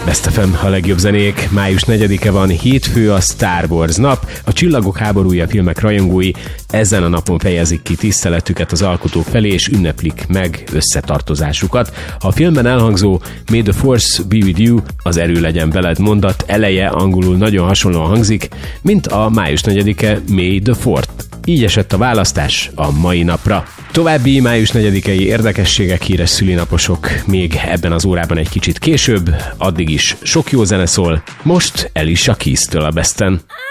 Best FM, a legjobb zenék. Május 4-e van, hétfő, a Star Wars nap. A Csillagok háborúja filmek rajongói ezen a napon fejezik ki tiszteletüket az alkotók felé, és ünneplik meg összetartozásukat. A filmben elhangzó May the Force be with you, az erő legyen veled mondat eleje angolul nagyon hasonlóan hangzik, mint a május 4-e May the Fourth. Így esett a választás a mai napra. További május 4-i érdekességek, híres szülinaposok még ebben az órában egy kicsit később, addig is sok jó zene szól. Most Alicia Keys-től a Besten.